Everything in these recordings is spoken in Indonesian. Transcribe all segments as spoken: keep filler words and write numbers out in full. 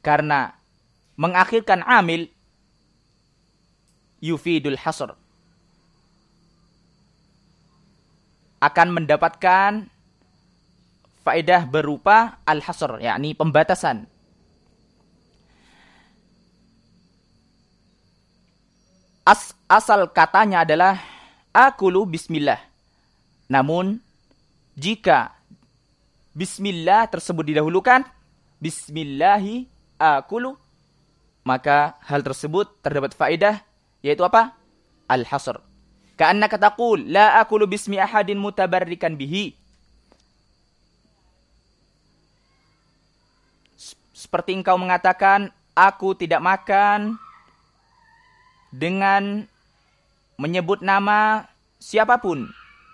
Karena mengakhirkan amil yufidul hasr, akan mendapatkan faedah berupa al-hasr, yakni pembatasan. As, asal katanya adalah akulu bismillah. Namun jika bismillah tersebut didahulukan, bismillahi akulu, maka hal tersebut terdapat faedah, yaitu apa? Al-hasr. Ka'annaka taqul la akulu bismi ahadin mutabarrikan bihi. Seperti engkau mengatakan, aku tidak makan dengan menyebut nama siapapun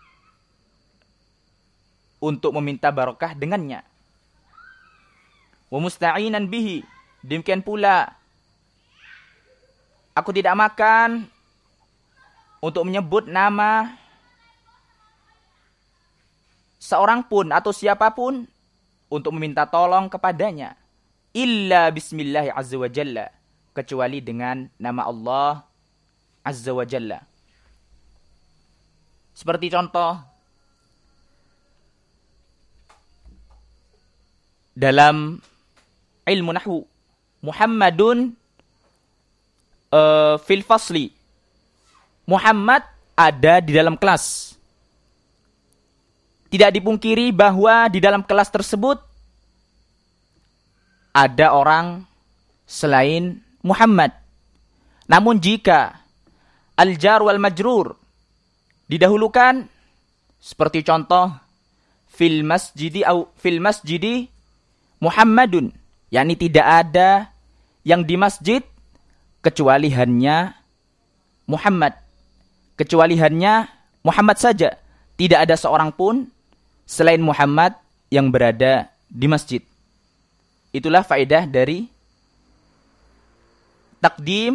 untuk meminta barokah dengannya. Wa musta'inan bihi, demikian pula aku tidak makan untuk menyebut nama seorang pun atau siapapun untuk meminta tolong kepadanya. Illa bismillahi azza wa jalla, kecuali dengan nama Allah azza wa jalla. Seperti contoh dalam ilmu nahwu, Muhammadun uh, fil fasli, Muhammad ada di dalam kelas. Tidak dipungkiri bahwa di dalam kelas tersebut ada orang selain Muhammad. Namun jika al-jar wal majrur didahulukan, seperti contoh fil masjidi au fil masjidi Muhammadun, yakni tidak ada yang di masjid kecuali hanya Muhammad, kecuali hanya Muhammad saja. Tidak ada seorang pun selain Muhammad yang berada di masjid. Itulah faedah dari takdim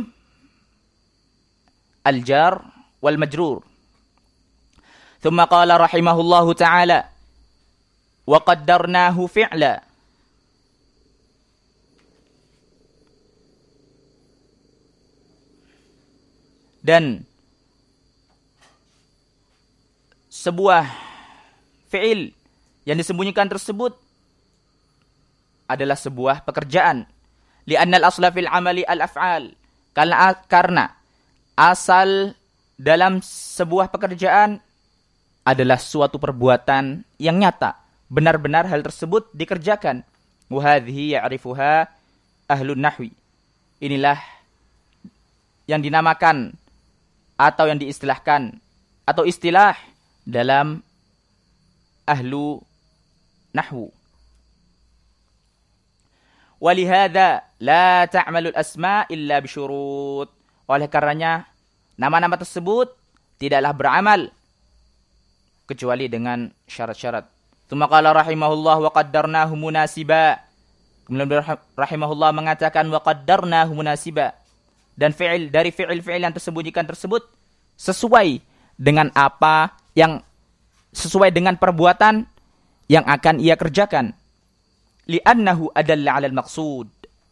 al-jar wal majrur. Thumma qala rahimahullahu ta'ala wa qaddarnahu fi'la. Dan sebuah fi'il yang disembunyikan tersebut adalah sebuah pekerjaan. Li'annal asla fil amali al-af'al. Karena, karena asal dalam sebuah pekerjaan adalah suatu perbuatan yang nyata. Benar-benar hal tersebut dikerjakan. Wa hadhihi ya'rifuha ahlun nahwi. Inilah yang dinamakan atau yang diistilahkan atau istilah dalam ahlu nahwu. Walihada la ta'malul asma illa bisyurut. Oleh karenanya nama-nama tersebut tidaklah beramal kecuali dengan syarat-syarat. Tsumma qala rahimahullah wa qaddarnahu munasiba. Kemudian rahimahullah mengatakan wa qaddarnahu munasiba. Dan fi'il dari fi'il-fi'il yang tersembunyikan tersebut sesuai dengan apa yang sesuai dengan perbuatan yang akan ia kerjakan. Li'annahu adalla 'alal maqsud.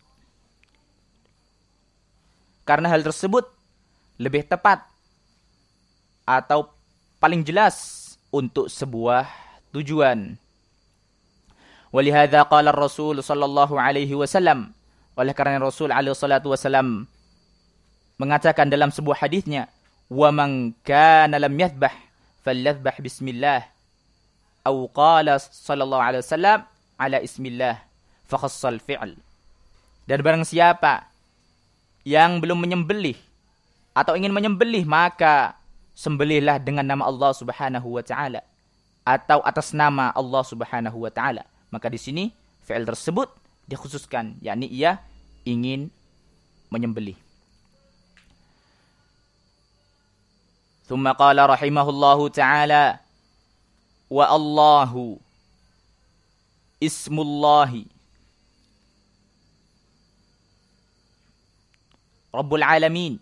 Karena hal tersebut lebih tepat atau paling jelas untuk sebuah tujuan. Walihadza qala ar-Rasul sallallahu alaihi wasallam. Oleh karena Rasul alaihi salatu wasallam mengatakan dalam sebuah hadisnya, "Wa man kana lam yadhbah falyadhbah bismillah." Atau qala sallallahu alaihi wasallam ala ismillah fakhassal fi'l. Dan barang siapa yang belum menyembelih atau ingin menyembelih, maka sembelihlah dengan nama Allah Subhanahu wa taala atau atas nama Allah Subhanahu wa taala. Maka di sini fi'il tersebut dikhususkan, yakni ia ingin menyembelih. Tsumma qala rahimahullahu taala wa Allahu ismullahi Rabbul alamin.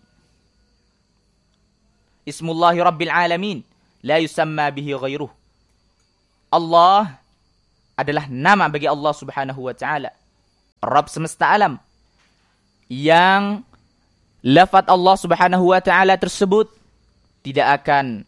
Ismullahi Rabbil alamin la yusamma bihi ghairuh. Allah adalah nama bagi Allah Subhanahu wa taala, Rabb semesta alam, yang lafaz Allah Subhanahu wa taala tersebut tidak akan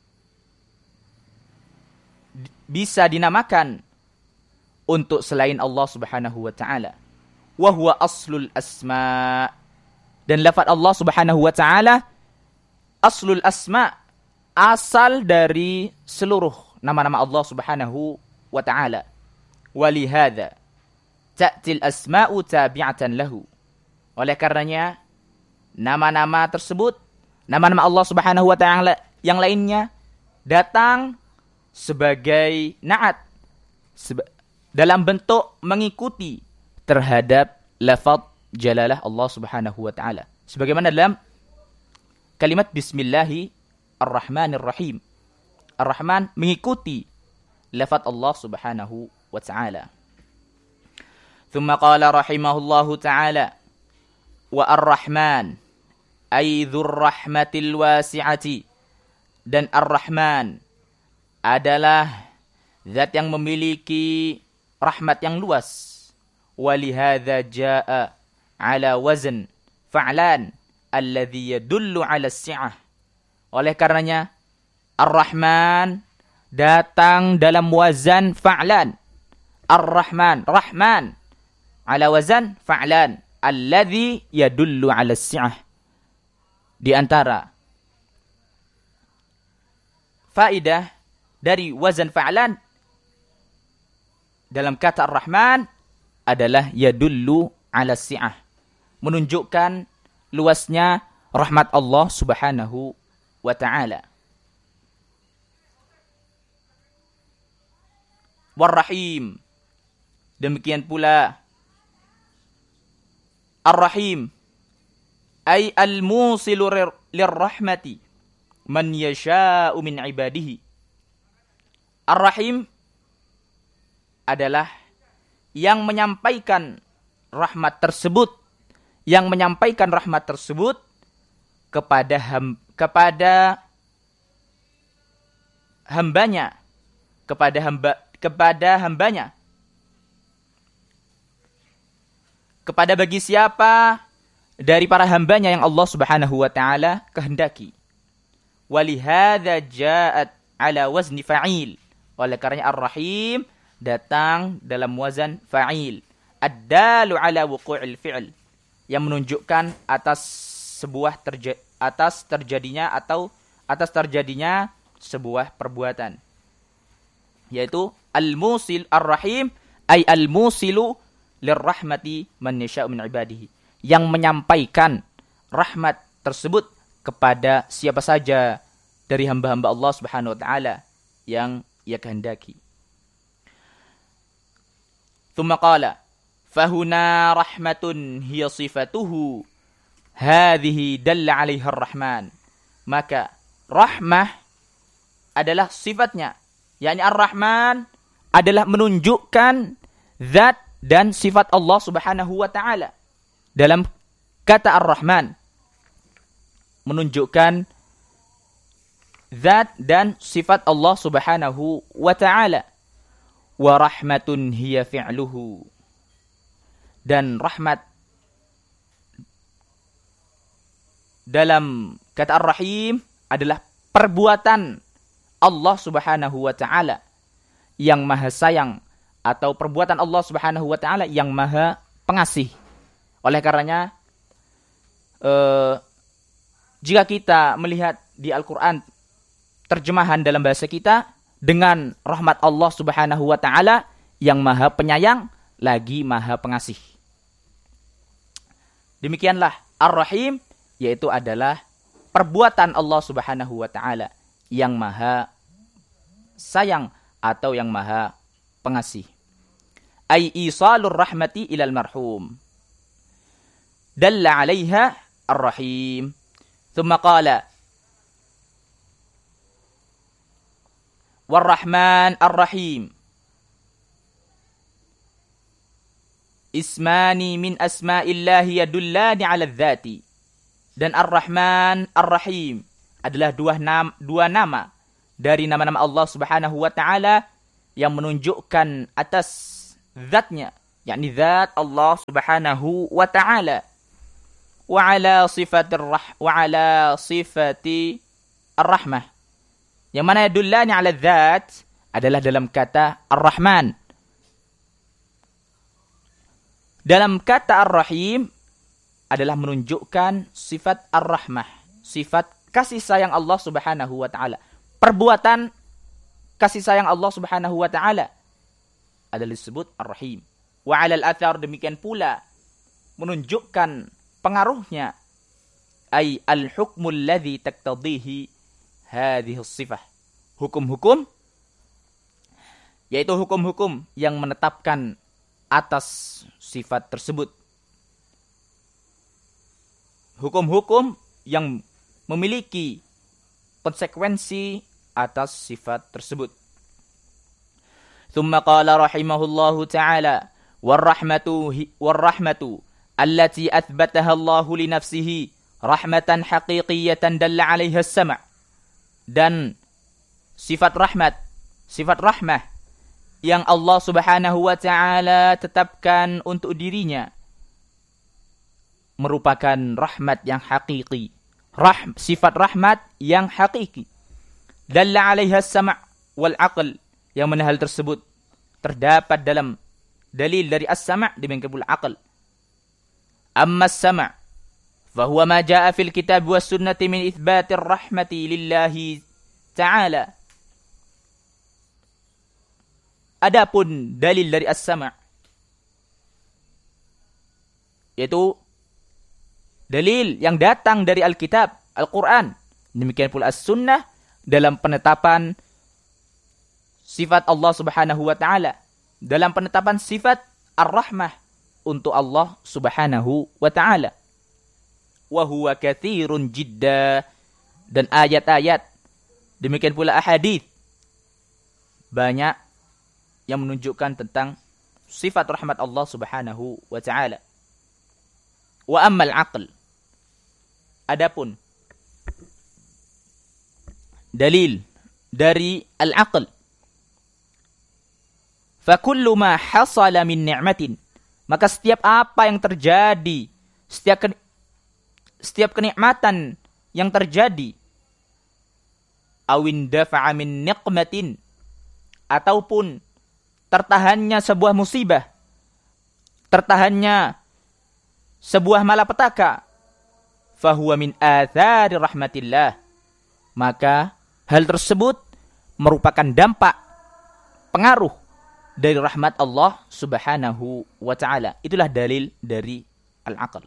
bisa dinamakan untuk selain Allah Subhanahu wa taala. Wa huwa aslul asma. Dan lafaz Allah Subhanahu wa taala aslul asma, asal dari seluruh nama-nama Allah Subhanahu wa taala. Walihada ta'til asma'u tabi'atan lahu. Oleh karenanya nama-nama tersebut, nama-nama Allah Subhanahu wa taala yang lainnya datang sebagai na'at, seba- dalam bentuk mengikuti terhadap lafaz jalalah Allah Subhanahu wa taala. Sebagaimana dalam kalimat bismillahi ar-rahmanir rahim. Ar-Rahman mengikuti lafaz Allah Subhanahu wa taala. Thumma qala rahimahullahu taala wa ar-Rahman ay dzur rahmatil wasi'ati. Dan ar-Rahman adalah zat yang memiliki rahmat yang luas. Walihadza jaa ala wazn fa'lan alladhi yadullu ala as-si'ah. Oleh karenanya Ar-Rahman datang dalam wazan fa'lan. Ar-Rahman, Rahman ala wazan fa'lan alladhi yadullu ala as-si'ah. Di antara faidah dari wazan fa'lan dalam kata Ar-Rahman adalah yadullu ala si'ah, menunjukkan luasnya rahmat Allah Subhanahu wa taala. War-Rahim, demikian pula Ar-Rahim ay al-musilu lir-rahmati man yasha'u min ibadihi. Ar-Rahim adalah yang menyampaikan rahmat tersebut, yang menyampaikan rahmat tersebut kepada ham, kepada hambanya, kepada hamba, kepada hambanya, kepada bagi siapa dari para hambanya yang Allah Subhanahu wa taala kehendaki. Walihadza ja'at ala wazni fa'il. Oleh karenanya Ar-Rahim datang dalam wazan fa'il, ad-dalu ala wuqu'il fi'l, yang menunjukkan atas sebuah terja- atas terjadinya atau atas terjadinya sebuah perbuatan, yaitu al-musil ar-rahim ay al-musilu lirrahmati man yasha'u min ibadihi, yang menyampaikan rahmat tersebut kepada siapa saja dari hamba-hamba Allah Subhanahu wa taala yang ia kehendaki. Thumma qala fahuna rahmatun hiya sifatuhu hadhihi dalla 'alaiha ar-rahman. Maka rahmah adalah sifatnya, yakni ar-rahman adalah menunjukkan zat dan sifat Allah Subhanahu wa taala. Dalam kata ar-rahman menunjukkan zat dan sifat Allah Subhanahu wa taala. Wa rahmatun hiya fi'luhu. Dan rahmat dalam kata ar-rahim adalah perbuatan Allah Subhanahu wa taala yang maha sayang, atau perbuatan Allah Subhanahu wa taala yang maha pengasih. Oleh karenanya eh, jika kita melihat di Al-Qur'an terjemahan dalam bahasa kita dengan rahmat Allah Subhanahu wa taala yang maha penyayang lagi maha pengasih. Demikianlah Ar-Rahim, yaitu adalah perbuatan Allah Subhanahu wa taala yang maha sayang atau yang maha pengasih. Ai isalur rahmati ilal marhum. Dalla 'alaiha Ar-Rahim. Thumma qala War-Rahman Ar-Rahim ismani min asma'illahi yadullani 'ala dzati. Dan Ar-Rahman Ar-Rahim adalah dua nama, dua nama dari nama-nama Allah Subhanahu wa taala yang menunjukkan atas zatnya, yakni zat Allah Subhanahu wa taala. wa ala sifatir rah wa ala sifati ar-rahmah. Yang mana yadullani ala dzat adalah dalam kata ar-Rahman. Dalam kata ar-Rahim adalah menunjukkan sifat ar-Rahmah, sifat kasih sayang Allah Subhanahu wa taala. Perbuatan kasih sayang Allah Subhanahu wa taala adalah disebut ar-Rahim. Wa 'alal athar, demikian pula menunjukkan pengaruhnya ay al-hukmul ladzi taqtadhihi hadhihi as-sifah. Hukum-hukum yaitu hukum-hukum yang menetapkan atas sifat tersebut. Hukum-hukum yang memiliki konsekuensi atas sifat tersebut. Thumma qala rahimahullahu ta'ala warahmatu warahmatu allati athbataha Allah li nafsihi rahmatan haqiqiyatan dalla 'alaiha as-sam'. Dan sifat rahmat, sifat rahmah yang Allah Subhanahu wa taala tetapkan untuk dirinya merupakan rahmat yang hakiki. Rah, sifat rahmat yang hakiki. Dalla 'alaiha as-sam' wal 'aql, yang mana hal tersebut terdapat dalam dalil dari as-sam' demikian pula aql. Amma as-sam' fa huwa ma jaa fil kitab was sunnati min itsbatir rahmati lillahi ta'ala. Adapun dalil dari as-sam' yaitu dalil yang datang dari Alkitab, Al-Quran, demikian pula as-sunnah dalam penetapan sifat Allah Subhanahu wa taala, dalam penetapan sifat ar-rahmah untuk Allah Subhanahu wa taala. Wa huwa katsirun jidda, dan ayat-ayat demikian pula ahadits banyak yang menunjukkan tentang sifat rahmat Allah Subhanahu wa taala. Wa ammal aql, adapun dalil dari al-aql, fa kullu ma hasala min ni'matin, maka setiap apa yang terjadi, setiap ke, setiap kenikmatan yang terjadi, awin dafa'a min niqmatin, ataupun tertahannya sebuah musibah, tertahannya sebuah malapetaka, fahuwa min athari rahmatillah, maka hal tersebut merupakan dampak, pengaruh dari rahmat Allah Subhanahu wa ta'ala. Itulah dalil dari al-aql.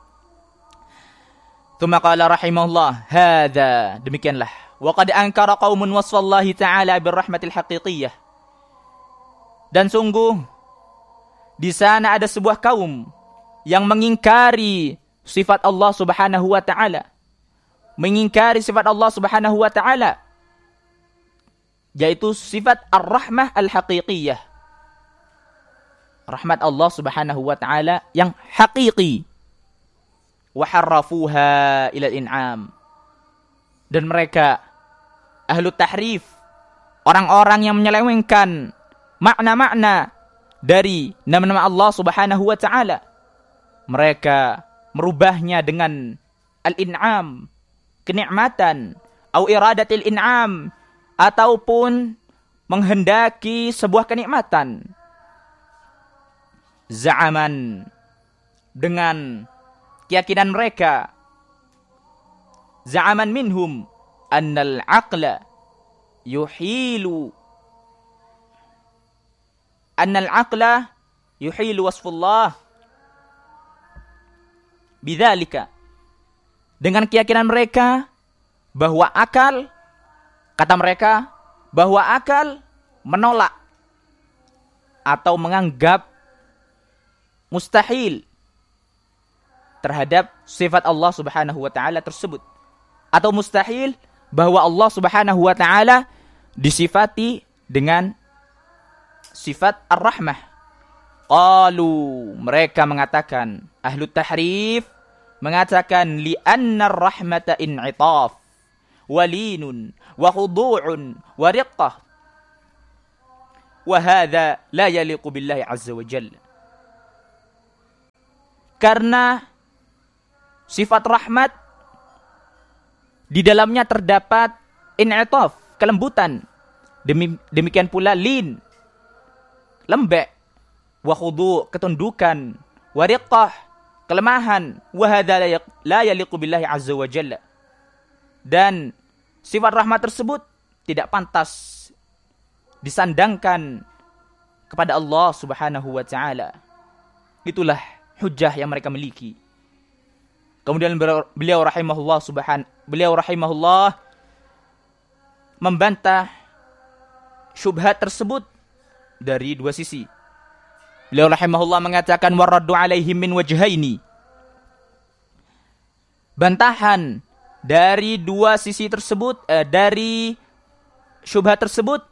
Tsumma qala rahimahullah, hadza, demikianlah, wa qad ankara qaumun wasfallahi ta'ala birrahmatil haqiqiyah. Dan sungguh di sana ada sebuah kaum yang mengingkari sifat Allah Subhanahu wa taala. Mengingkari sifat Allah Subhanahu wa taala, yaitu sifat ar-rahmah al-haqiqiyah. Rahmat Allah Subhanahu wa taala yang hakiki. Wa harrafuha ila al-in'am. Dan mereka ahlu tahrif, orang-orang yang menyelewengkan makna-makna dari nama-nama Allah Subhanahu wa taala, mereka merubahnya dengan al-in'am, kenikmatan, au iradatil in'am, ataupun menghendaki sebuah kenikmatan. Za'aman, dengan keyakinan mereka, za'aman minhum annal aqla yuhilu annal aqla yuhilu wasfullah bidzalika, dengan keyakinan mereka bahwa akal, kata mereka bahwa akal menolak atau menganggap mustahil terhadap sifat Allah Subhanahu wa taala tersebut, atau mustahil bahwa Allah Subhanahu wa taala disifati dengan sifat ar-rahmah. Qalu, mereka mengatakan, ahlu tahrif mengatakan, li anna ar-rahmata in'itaf walinun wa khudu'un wa riqqah wa hadha la yaliqu billahi azza wa jalla. Karena Sifat rahmat di dalamnya terdapat in'itaf, kelembutan. Demi, demikian pula lin, lembek, wa khudu', ketundukan, wa riqqah, kelemahan, wa hadza la yaliqu billahi azza wa jalla. Dan sifat rahmat tersebut tidak pantas disandangkan kepada Allah Subhanahu wa taala. Itulah hujjah yang mereka miliki. Kemudian beliau rahimahullah subhan beliau rahimahullah membantah syubhat tersebut dari dua sisi. Beliau rahimahullah mengatakan waraddu alaihim min wajhaini. Bantahan dari dua sisi tersebut, eh, dari syubhat tersebut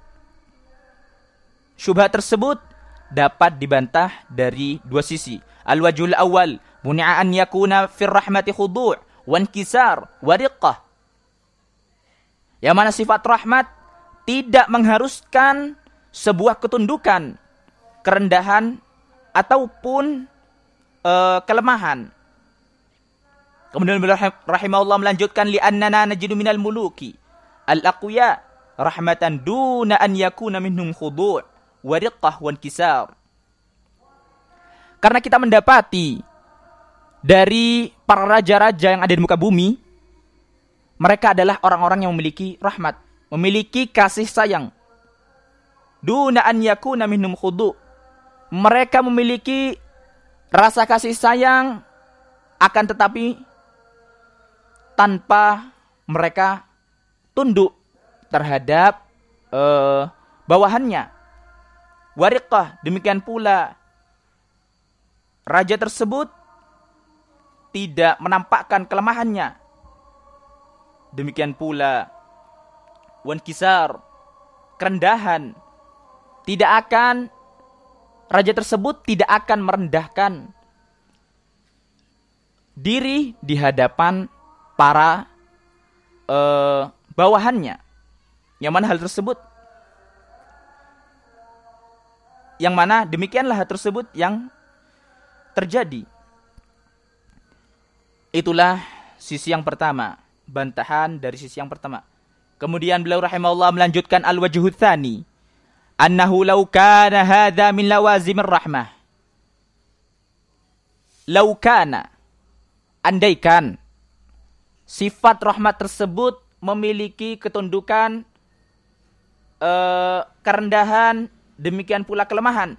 syubhat tersebut dapat dibantah dari dua sisi. Al-wajhul awal, muni'a an yakuna fir rahmati khudu' wa inkisar wa riqqah. Yang mana sifat rahmat tidak mengharuskan sebuah ketundukan, kerendahan ataupun uh, kelemahan. Kemudian beliau rahimahullah melanjutkan li annana najidu minal muluki al-aqwiya rahmatan duna an yakuna minhum khudu' wa riqqah wa inkisar. Karena kita mendapati dari para raja-raja yang ada di muka bumi, mereka adalah orang-orang yang memiliki rahmat, memiliki kasih sayang. Duna an yakuna minhum khudu'. Mereka memiliki rasa kasih sayang, akan tetapi tanpa mereka tunduk terhadap uh, bawahannya. Wariqah, demikian pula raja tersebut tidak menampakkan kelemahannya. Demikian pula wankisar, kerendahan, tidak akan raja tersebut tidak akan merendahkan diri di hadapan para uh, bawahannya. Yang mana hal tersebut yang mana demikianlah hal tersebut yang terjadi. Itulah sisi yang pertama, bantahan dari sisi yang pertama. Kemudian beliau rahimahullah melanjutkan al-wajhu tsani, annahu law kana hadza min lawazimir rahmah. Law kana, andaikan sifat rahmat tersebut memiliki ketundukan, uh, kerendahan, demikian pula kelemahan.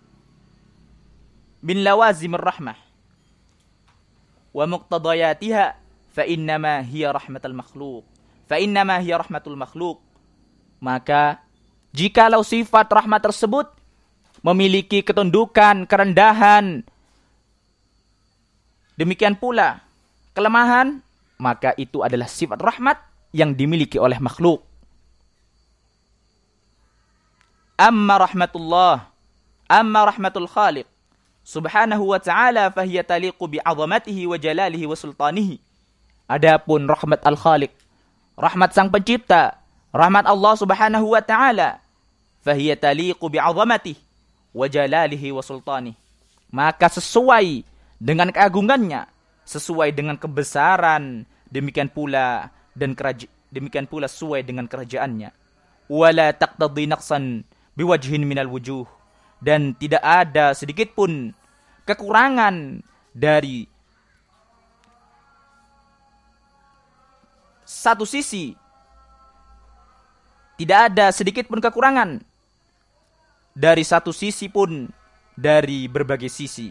Min lawazimir rahmah wa muqtadayatiha fa innama hiya rahmatul makhluq. Fa innama hiya rahmatul makhluq. Maka jikalau sifat rahmat tersebut memiliki ketundukan, kerendahan, demikian pula kelemahan, maka itu adalah sifat rahmat yang dimiliki oleh makhluk. Amma rahmatullah, amma rahmatul khaliq subhanahu wa ta'ala fahiya taliqu bi'azamatihi wa jalalihi wa sultanihi. Adapun rahmat al-khaliq, rahmat sang pencipta, rahmat Allah subhanahu wa ta'ala, fahiya taliqu bi'azamatihi wa jalalihi wa sultanihi. Maka sesuai dengan keagungannya, sesuai dengan kebesaran, demikian pula dan keraja- demikian pula sesuai dengan kerajaannya. Wala taqtadi naqsan biwajhin minal wujuh. Dan tidak ada sedikit pun kekurangan dari satu sisi. Tidak ada sedikit pun kekurangan dari satu sisi pun dari berbagai sisi.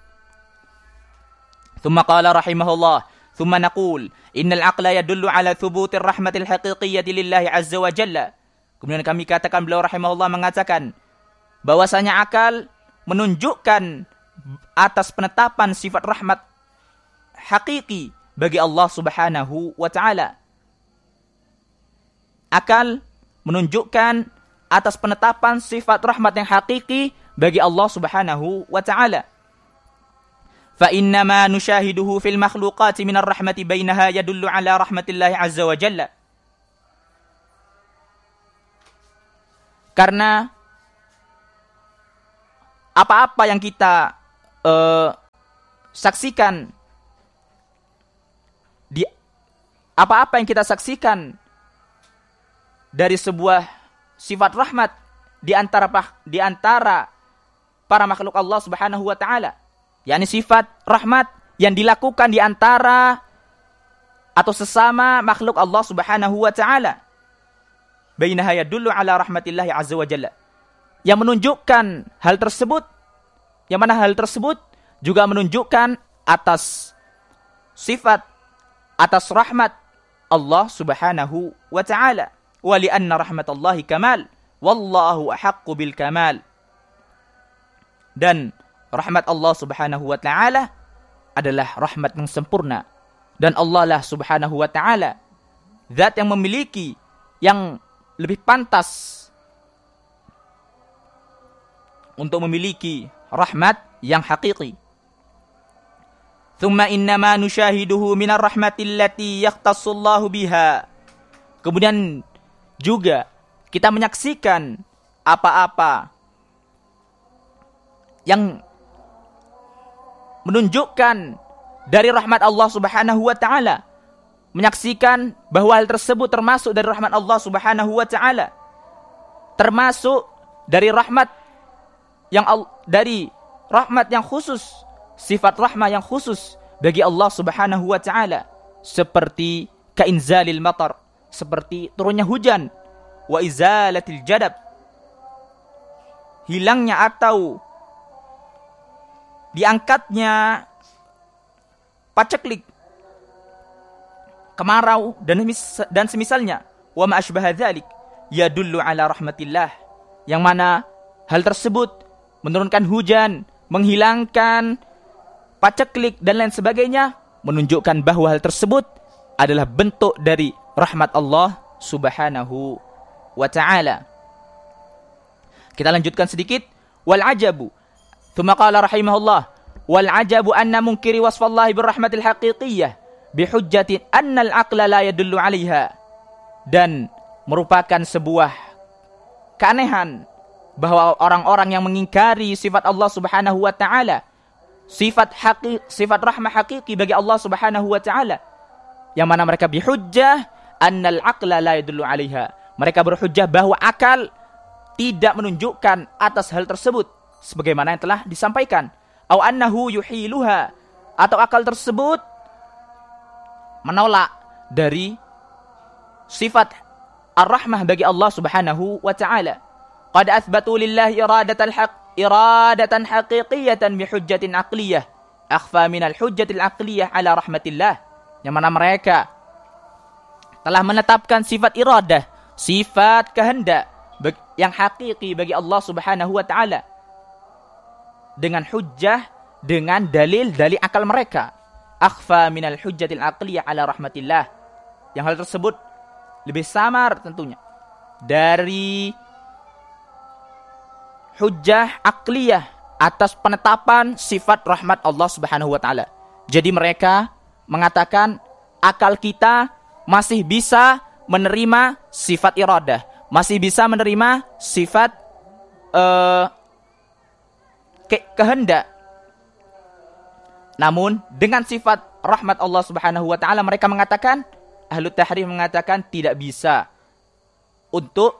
Thumma qala rahimahullah, thumma naqul innal aqla yadullu ala thubutir rahmatil haqiqiyyati lillahi azza wa jalla. Kemudian kami katakan, beliau rahimahullah mengatakan bahwasanya akal menunjukkan atas penetapan sifat rahmat hakiki bagi Allah Subhanahu wa taala. Akal menunjukkan atas penetapan sifat rahmat yang hakiki bagi Allah Subhanahu wa taala. Fa inna ma nushahiduhu fil makhluqati minar rahmati bainaha yadullu ala rahmatillahi azza wa jalla. Karena apa-apa yang kita uh, saksikan apa-apa yang kita saksikan dari sebuah sifat rahmat di antara di antara para makhluk Allah Subhanahu wa taala, yakni sifat rahmat yang dilakukan di antara atau sesama makhluk Allah Subhanahu wa taala, bainaha yadullu ala rahmatillahi azza wa jalla, yang menunjukkan hal tersebut, yang mana hal tersebut juga menunjukkan atas sifat, atas rahmat Allah Subhanahu wa taala. Wa li anna rahmatallahi kamal wallahu ahaqqu bil kamal. Dan rahmat Allah Subhanahu wa taala adalah rahmat yang sempurna, dan Allah lah Subhanahu wa taala zat yang memiliki, yang lebih pantas untuk memiliki rahmat yang hakiki. Thumma innama nushahiduhu minar rahmatil lati yakhtassullahu biha. Kemudian juga kita menyaksikan apa-apa yang menunjukkan dari rahmat Allah Subhanahu wa taala, menyaksikan bahwa hal tersebut termasuk dari rahmat Allah Subhanahu wa taala, termasuk dari rahmat yang dari rahmat yang khusus, sifat rahmah yang khusus bagi Allah Subhanahu wa taala, seperti kainzalil matar, seperti turunnya hujan, wa izalatil jadab, hilangnya atau diangkatnya paceklik, kemarau dan dan semisalnya, wa ma asbaha dzalik yadullu ala rahmatillah, yang mana hal tersebut menurunkan hujan, menghilangkan paceklik dan lain sebagainya, menunjukkan bahwa hal tersebut adalah bentuk dari rahmat Allah Subhanahu wa ta'ala. Kita lanjutkan sedikit. Wal ajabu, thumma qala rahimahullah, wal ajabu anna munkiri wasfallahi birrahmatil haqiqiyyah bihujjatin anna al-aqla la yadullu 'alaiha. Dan merupakan sebuah keanehan bahwa orang-orang yang mengingkari sifat Allah Subhanahu wa taala, sifat haqi, sifat rahmah hakiki bagi Allah Subhanahu wa taala, yang mana mereka bihujjah annal aqla la yadullu 'alaiha. Mereka berhujjah bahwa akal tidak menunjukkan atas hal tersebut sebagaimana yang telah disampaikan. Au annahu yuhiluha, atau akal tersebut menolak dari sifat ar-rahmah bagi Allah Subhanahu wa taala. Qad athbatu lillahi iradatal haq iradatan haqiqiyatan bihujjatin aqliyah akhfa minal hujjatil aqliyah ala rahmatillah. Yang mana mereka telah menetapkan sifat iradah, sifat kehendak yang hakiki bagi Allah Subhanahu wa taala dengan hujjah, dengan dalil dari akal mereka. Akhfa minal hujjatil aqliyah ala rahmatillah. Yang hal tersebut lebih samar tentunya dari hujjah akliyah atas penetapan sifat rahmat Allah Subhanahu wa taala. Jadi mereka mengatakan akal kita masih bisa menerima sifat iradah, masih bisa menerima sifat uh, ke- kehendak. Namun dengan sifat rahmat Allah Subhanahu wa taala mereka mengatakan, Ahlut Tahrif mengatakan tidak bisa untuk,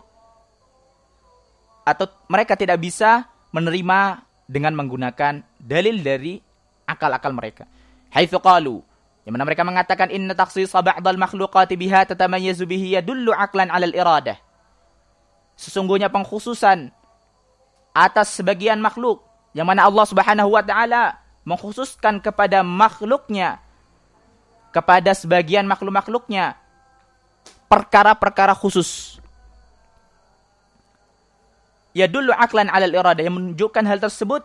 atau mereka tidak bisa menerima dengan menggunakan dalil dari akal-akal mereka. Haitsu qalu, yang mana mereka mengatakan inna takhsisa ba'dal makhluqati biha tatamayyazu bihi yadullu aqlan 'ala al-iradah. Sesungguhnya pengkhususan atas sebagian makhluk, yang mana Allah Subhanahu wa taala mengkhususkan kepada makhluknya, kepada sebagian makhluk-makhluknya perkara-perkara khusus. Yadullu aqlan 'ala al-iradah, yang menunjukkan hal tersebut,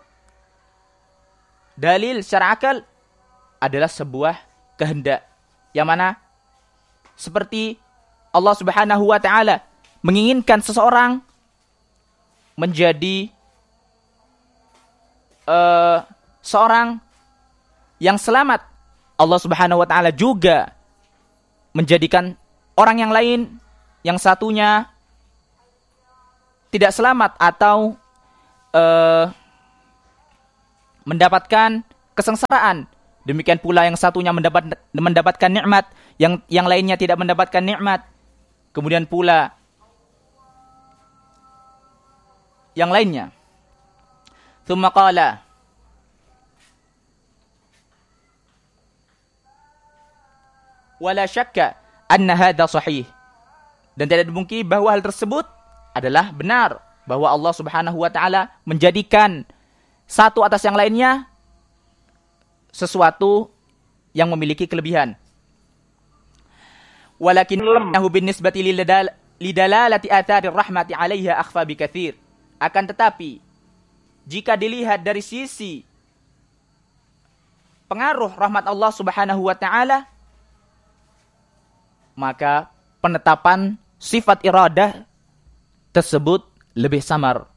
dalil secara akal adalah sebuah kehendak, yang mana seperti Allah Subhanahu wa taala menginginkan seseorang menjadi uh, seorang yang selamat. Allah Subhanahu wa taala juga menjadikan orang yang lain yang satunya tidak selamat atau uh, mendapatkan kesengsaraan Demikian pula yang satunya mendapat, mendapatkan nikmat, yang yang lainnya tidak mendapatkan nikmat. Kemudian pula yang lainnya. Tsumma qala wala syakka anna hadha sahih. Dan tidak dimungkini bahwa hal tersebut adalah benar, bahwa Allah Subhanahu wa taala menjadikan satu atas yang lainnya sesuatu yang memiliki kelebihan. Walakin lamnahu binisbati lidalalati atharir rahmati 'alaiha akhfa bikatsir. Akan tetapi jika dilihat dari sisi pengaruh rahmat Allah Subhanahu wa taala, maka penetapan sifat iradah tersebut lebih samar.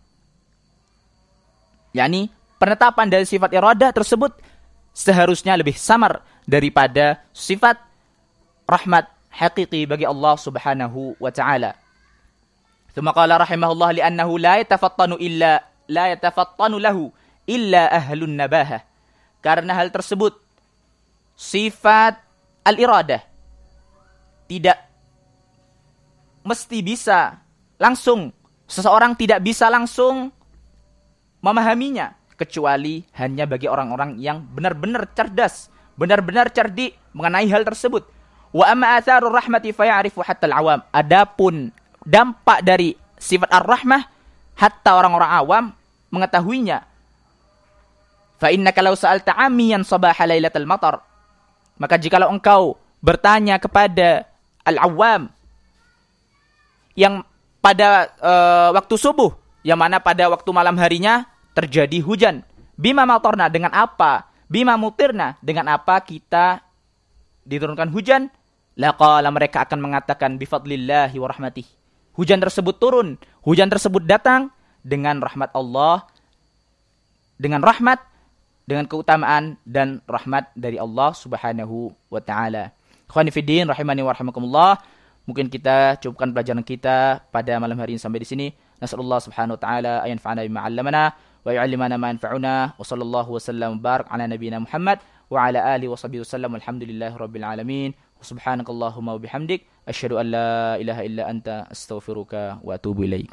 yakni penetapan dari sifat iradah tersebut seharusnya lebih samar daripada sifat rahmat hakiki bagi Allah Subhanahu wa taala. Tsumma qala rahimahullah li'annahu la yatafattanu illa la yatafattanu lahu illa ahlun nabahah. Karena hal tersebut sifat al-iradah tidak mesti bisa langsung, seseorang tidak bisa langsung memahaminya kecuali hanya bagi orang-orang yang benar-benar cerdas, benar-benar cerdik mengenai hal tersebut. Wa amma atharur rahmati fa ya'rifu hatta al-awam. Adapun dampak dari sifat ar-rahmah hatta orang-orang awam mengetahuinya. Fa innaka law sa'alta 'amiyan sabaha lailatal matar. Maka jikalau engkau bertanya kepada al-awam yang pada uh, waktu subuh, yang mana pada waktu malam harinya terjadi hujan, bima matarna, dengan apa, bima mutirna, dengan apa kita diturunkan hujan, laqala, mereka akan mengatakan bifadlillahi wa rahmatih. Hujan tersebut turun, hujan tersebut datang dengan rahmat Allah, dengan rahmat, dengan keutamaan dan rahmat dari Allah Subhanahu wa taala. Ikhwani fi din rahimani wa rahimakumullah. Mungkin kita cukupkan pelajaran kita pada malam hari ini sampai di sini. Nasallallahu subhanahu wa ta'ala ayan fa'ana bima 'allamana wa yu'allimana ma yanfa'una wa sallallahu wasallam barak ala nabiyyina Muhammad wa ala alihi wa sahbihi wasallam. Alhamdulillahi rabbil alamin. Subhanakallahumma wa bihamdik asyhadu an la ilaha illa anta astaghfiruka wa atubu ilaik.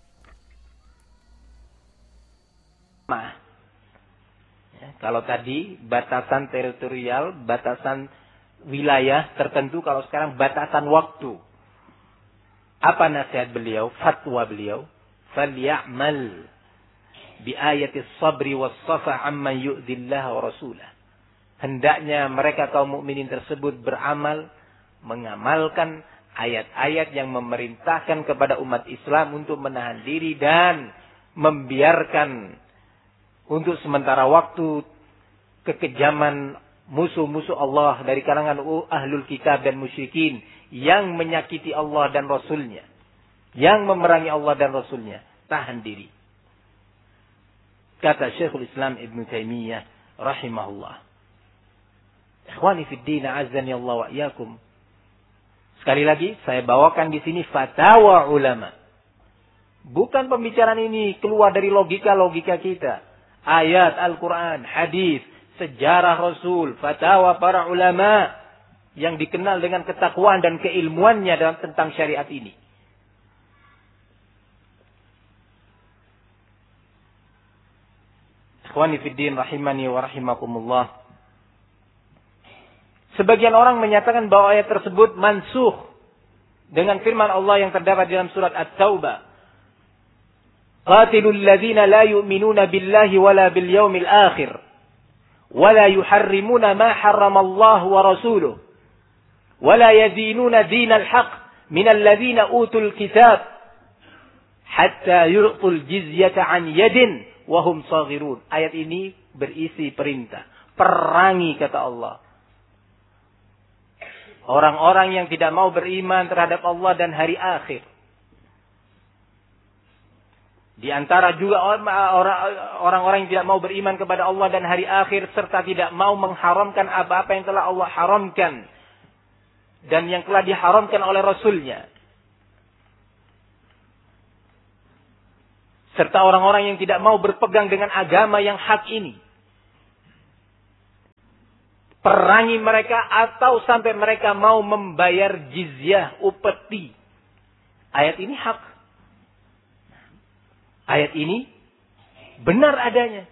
Ya, kalau tadi batasan teritorial, batasan wilayah tertentu, kalau sekarang batasan waktu. Apa nasihat beliau, fatwa beliau? Falyamal bi ayatis sabri was safa amman yu'dillah wa rasulah. Hendaknya mereka kaum mukminin tersebut beramal, mengamalkan ayat-ayat yang memerintahkan kepada umat Islam untuk menahan diri dan membiarkan untuk sementara waktu kekejaman musuh-musuh Allah dari kalangan ahlul kitab dan musyrikin yang menyakiti Allah dan Rasulnya, yang memerangi Allah dan Rasulnya. Tahan diri. Kata Syekhul Islam Ibn Taimiyah rahimahullah. Ikhwani fid din, azani Allah wa iyyakum. Sekali lagi saya bawakan di sini fatwa ulama. Bukan pembicaraan ini keluar dari logika-logika kita. Ayat Al-Quran, hadis, sejarah Rasul, fatwa para ulama yang dikenal dengan ketakwaan dan keilmuannya dalam tentang syariat ini. Ikhwani fid din rahimani wa rahimakumullah. Sebagian orang menyatakan bahwa ayat tersebut mansukh dengan firman Allah yang terdapat dalam surat At-Taubah. Qatilul ladzina la yu'minuna billahi wala bil yaumil akhir wala yuharrimuna ma harramallahu wa rasuluhu wala yadinuna dinal haqq minal ladzina utul kitab hatta yurqul jizyata an yadin wa hum saghirun. Ayat ini berisi perintah, perangi, kata Allah, orang-orang yang tidak mau beriman terhadap Allah dan hari akhir. Di antara juga orang-orang yang tidak mau beriman kepada Allah dan hari akhir serta tidak mau mengharamkan apa-apa yang telah Allah haramkan dan yang telah diharamkan oleh Rasulnya. Serta orang-orang yang tidak mau berpegang dengan agama yang hak ini. perangi mereka atau sampai mereka mau membayar jizyah, upeti. Ayat ini hak. Ayat ini benar adanya.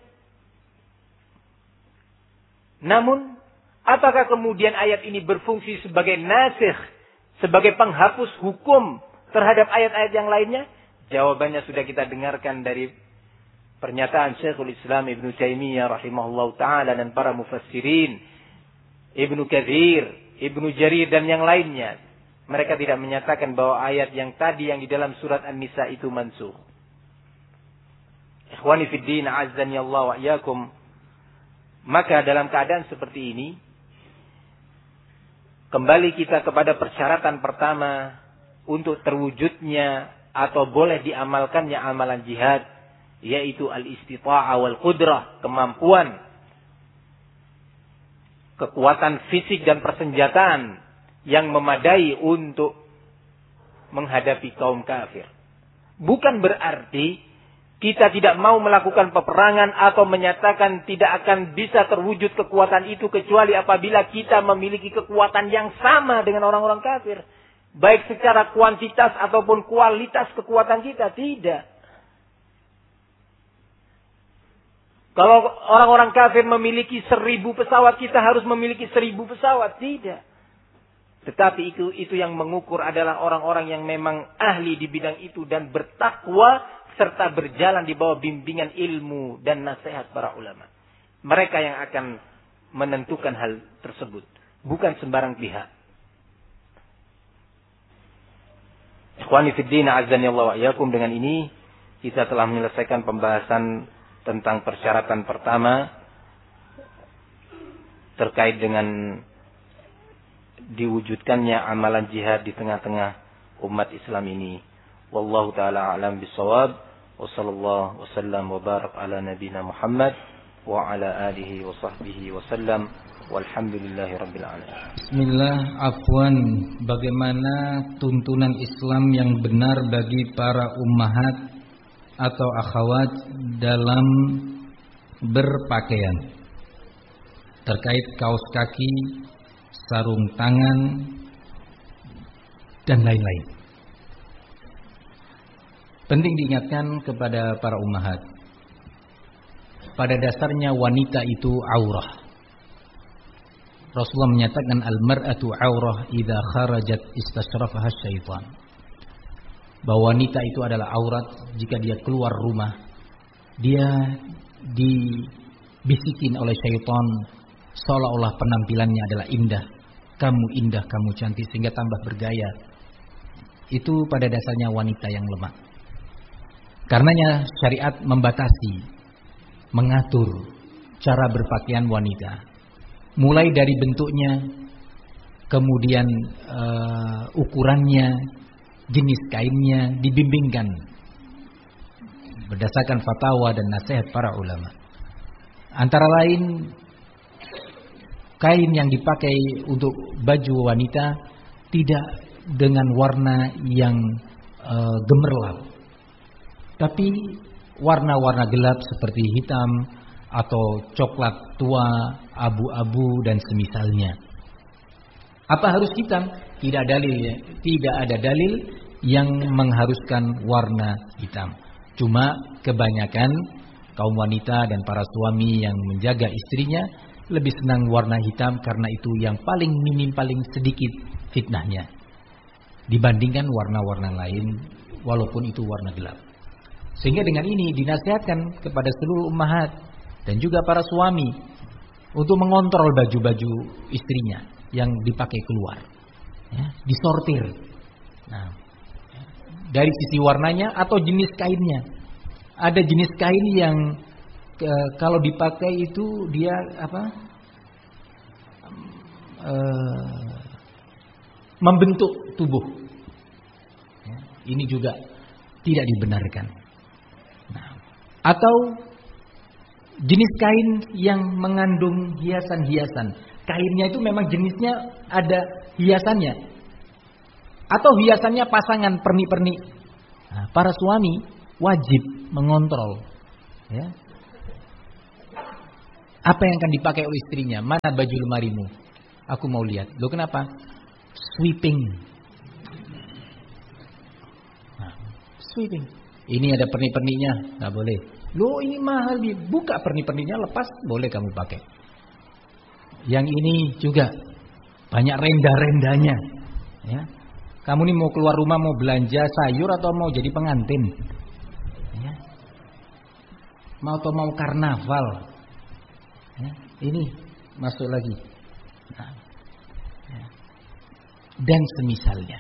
Namun, apakah kemudian ayat ini berfungsi sebagai nasikh, sebagai penghapus hukum terhadap ayat-ayat yang lainnya? Jawabannya sudah kita dengarkan dari pernyataan Syekhul Islam Ibnu Taimiyah rahimahullah ta'ala dan para mufassirin. Ibnu Katsir, Ibnu Jarir dan yang lainnya. Mereka tidak menyatakan bahwa ayat yang tadi yang di dalam surat An-Nisa itu mansukh. Ikhwani fid din, azzani Allah wa iyyakum. Maka dalam keadaan seperti ini, kembali kita kepada persyaratan pertama untuk terwujudnya atau boleh diamalkannya amalan jihad, yaitu al-istita'ah wal qudrah, kemampuan, kekuatan fisik dan persenjataan yang memadai untuk menghadapi kaum kafir. Bukan berarti kita tidak mau melakukan peperangan atau menyatakan tidak akan bisa terwujud kekuatan itu kecuali apabila kita memiliki kekuatan yang sama dengan orang-orang kafir. Baik secara kuantitas ataupun kualitas kekuatan kita. Tidak. Kalau orang-orang kafir memiliki seribu pesawat, kita harus memiliki seribu pesawat. Tidak. Tetapi itu itu yang mengukur adalah orang-orang yang memang ahli di bidang itu dan bertakwa serta berjalan di bawah bimbingan ilmu dan nasihat para ulama. Mereka yang akan menentukan hal tersebut, bukan sembarang pihak. Ikhwani fid din, azzani Allah wa iyyakum. Dengan ini kita telah menyelesaikan pembahasan tentang persyaratan pertama terkait dengan diwujudkannya amalan jihad di tengah-tengah umat Islam ini. Wallahu ta'ala a'lam bissawab. Wa sallallahu wa sallam wa barak ala nabina Muhammad wa ala alihi wa sahbihi wa sallam. Walhamdulillahi rabbil alamin. Bismillah, afwan, bagaimana tuntunan Islam yang benar bagi para ummahat atau akhwat dalam berpakaian terkait kaos kaki, sarung tangan dan lain-lain. Penting diingatkan kepada para ummahat, pada dasarnya wanita itu aurah. Rasulullah menyatakan al-mar'atu aurah idza kharajat istashrafaha syaitan. Bahwa wanita itu adalah aurat jika dia keluar rumah. Dia dibisikin oleh syaitan seolah-olah penampilannya adalah indah. Kamu indah, kamu cantik, sehingga tambah bergaya. Itu pada dasarnya wanita yang lemah. Karenanya syariat membatasi, mengatur cara berpakaian wanita. Mulai dari bentuknya, kemudian uh, ukurannya, jenis kainnya dibimbingkan berdasarkan fatwa dan nasihat para ulama. Antara lain, kain yang dipakai untuk baju wanita tidak dengan warna yang uh, gemerlap, tapi warna-warna gelap seperti hitam atau coklat tua, abu-abu dan semisalnya. Apa harus hitam? Tidak dalil ya. Tidak ada dalil yang mengharuskan warna hitam. Cuma kebanyakan kaum wanita dan para suami yang menjaga istrinya lebih senang warna hitam karena itu yang paling minim, paling sedikit fitnahnya dibandingkan warna-warna lain walaupun itu warna gelap. Sehingga dengan ini dinasihatkan kepada seluruh ummahat dan juga para suami untuk mengontrol baju-baju istrinya yang dipakai keluar, ya, disortir. Nah, dari sisi warnanya atau jenis kainnya. Ada jenis kain yang e, kalau dipakai itu dia apa? E, membentuk tubuh. Ya, ini juga tidak dibenarkan. Nah, atau jenis kain yang mengandung hiasan-hiasan. Kainnya itu memang jenisnya ada hiasannya. Atau hiasannya pasangan pernik-pernik. Nah, para suami wajib mengontrol, ya. Apa yang akan dipakai oleh istrinya? Mana baju lemarimu? Aku mau lihat. Loh kenapa? Sweeping. Nah, sweeping. Ini ada pernik-perniknya, nggak boleh. Loh ini mahal, dibuka pernik-perniknya, lepas, boleh kamu pakai. Yang ini juga banyak renda-rendanya. Ya. Kamu nih mau keluar rumah, mau belanja sayur atau mau jadi pengantin? Ya. Mau atau mau karnaval? Ya. Ini masuk lagi. Nah. Ya. Dan semisalnya.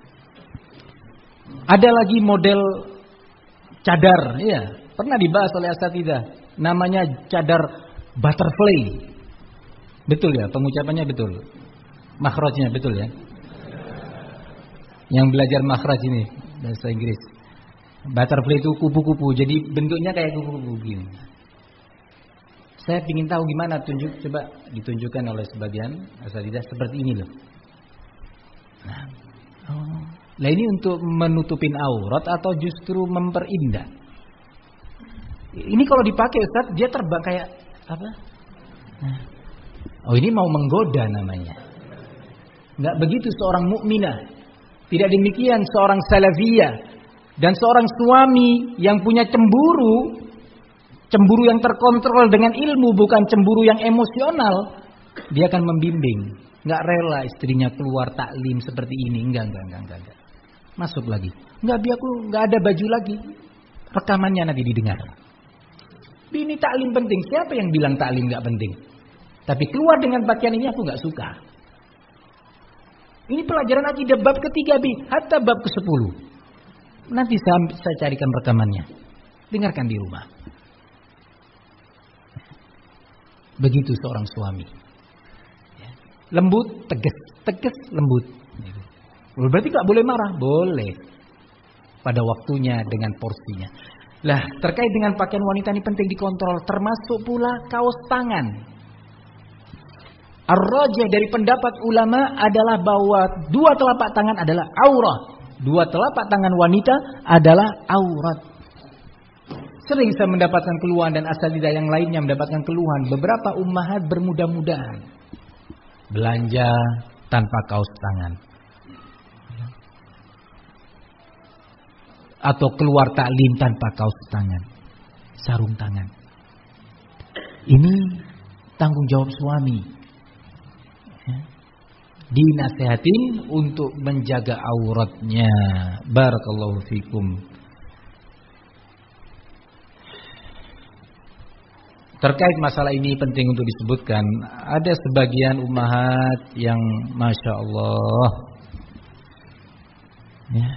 Ada lagi model cadar, ya, pernah dibahas oleh asatidzah. Namanya cadar butterfly. Betul ya, pengucapannya betul. Makhrajnya betul ya. Yang belajar makhraj ini bahasa Inggris. Butterfly itu kupu-kupu, jadi bentuknya kayak kupu-kupu gini. Saya ingin tahu gimana, tunjuk coba ditunjukkan oleh sebagian asatidzah seperti ini loh. Nah, oh. Lah ini untuk menutupin aurat atau justru memperindah? Ini kalau dipakai Ustaz, dia terbang kayak apa? Nah. Oh ini mau menggoda namanya. Enggak begitu seorang mukminah. Tidak demikian seorang salafiyah. Dan seorang suami yang punya cemburu. Cemburu yang terkontrol dengan ilmu, bukan cemburu yang emosional. Dia akan membimbing. Enggak rela istrinya keluar taklim seperti ini. Enggak, enggak, enggak, enggak. enggak. Masuk lagi. Enggak, biar aku enggak ada baju lagi. Rekamannya nanti didengar. Ini taklim penting. Siapa yang bilang taklim enggak penting? Tapi keluar dengan pakaian ini aku enggak suka. Ini pelajaran akidah bab ketiga bi, hatta bab ke sepuluh. Nanti saya, saya carikan rekamannya. Dengarkan di rumah. Begitu seorang suami. Lembut, tegas, tegas, lembut. Berarti gak boleh marah? Boleh. Pada waktunya dengan porsinya. Lah, terkait dengan pakaian wanita ini penting dikontrol. Termasuk pula kaos tangan. Ar-rajih dari pendapat ulama adalah bahwa dua telapak tangan adalah aurat. Dua telapak tangan wanita adalah aurat. Sering saya mendapatkan keluhan dan asatidzah yang lainnya mendapatkan keluhan. Beberapa ummahat bermudah-mudahan belanja tanpa kaos tangan. Atau keluar taklim tanpa kaos tangan, sarung tangan. Ini tanggung jawab suami. Ya. Dinasehatin untuk menjaga auratnya. Barakallahu fikum. Terkait masalah ini penting untuk disebutkan. Ada sebagian ummahat yang Masya Allah ya,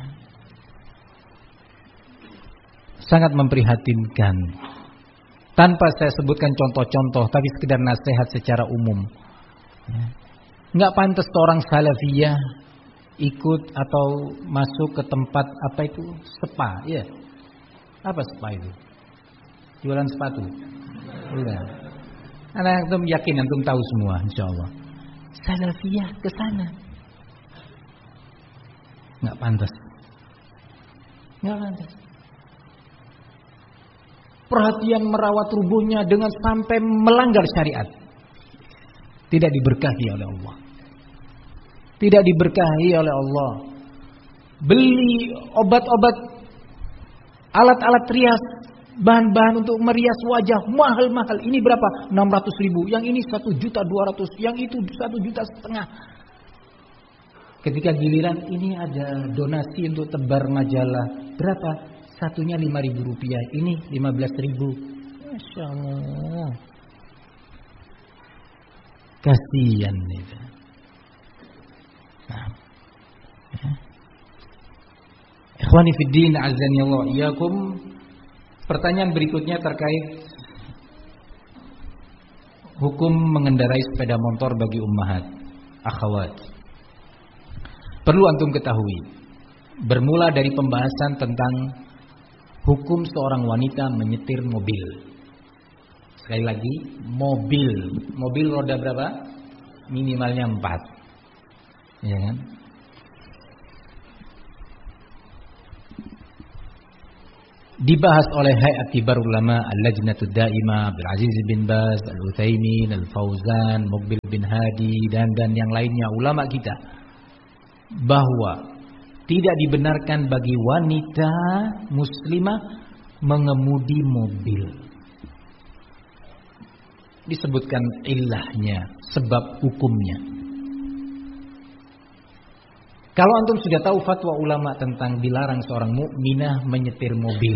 sangat memprihatinkan. Tanpa saya sebutkan contoh-contoh, tapi sekedar nasihat secara umum. Enggak pantas seorang salafiyah ikut atau masuk ke tempat apa itu? Spa, ya. Apa spa itu? Jualan sepatu. Enggak. Anak antum yakin antum tahu semua insyaallah. Salafiyah ke sana. Enggak pantas. Enggak pantas. Perhatian merawat tubuhnya dengan sampai melanggar syariat. Tidak diberkahi oleh Allah. Tidak diberkahi oleh Allah. Beli obat-obat, alat-alat rias, bahan-bahan untuk merias wajah mahal-mahal. Ini berapa? enam ratus ribu. Yang ini satu juta dua ratus. Yang itu satu juta setengah. Ketika giliran ini ada donasi untuk tebar majalah. Berapa? Satunya lima ribu rupiah. Ini lima belas ribu. Masya Allah. Kasihan itu. Nah. Ya. Ikhwani fiddin azani Allah iyakum. Pertanyaan berikutnya terkait hukum mengendarai sepeda motor bagi ummahat, akhwat. Perlu antum ketahui, bermula dari pembahasan tentang hukum seorang wanita menyetir mobil. Sekali lagi, mobil. Mobil roda berapa? Minimalnya empat. Ya kan? dibahas oleh Hay'at Kibar Ulama, Al-Lajnatud Daimah, Abdul Aziz bin Baz, Al-Utsaimin, Al-Fauzan, Muqbil bin Hadi dan dan yang lainnya ulama kita, bahwa tidak dibenarkan bagi wanita muslimah mengemudi mobil. Disebutkan ilahnya, sebab hukumnya. Kalau antum sudah tahu fatwa ulama tentang dilarang seorang mukminah menyetir mobil,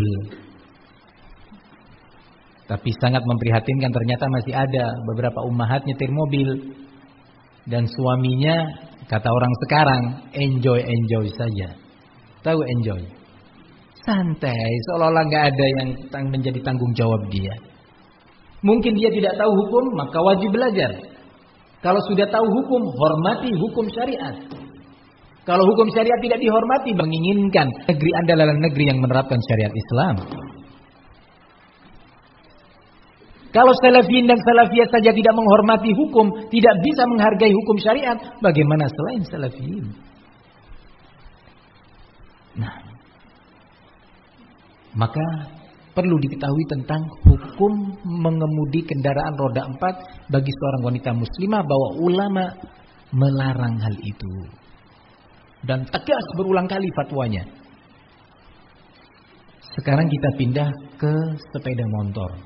tapi sangat memprihatinkan ternyata masih ada beberapa ummahat nyetir mobil dan suaminya, kata orang sekarang, enjoy-enjoy saja. Tahu enjoy? Santai, seolah-olah nggak ada yang menjadi tanggung jawab dia. Mungkin dia tidak tahu hukum, maka wajib belajar. Kalau sudah tahu hukum, hormati hukum syariat. Kalau hukum syariat tidak dihormati, menginginkan negeri Anda adalah negeri yang menerapkan syariat Islam. Kalau salafiyin dan salafiyah saja tidak menghormati hukum, tidak bisa menghargai hukum syariat, bagaimana selain salafiyin? Nah, maka perlu diketahui tentang hukum mengemudi kendaraan roda empat bagi seorang wanita muslimah, bahwa ulama melarang hal itu. Dan tegas berulang kali fatwanya. Sekarang kita pindah ke sepeda motor.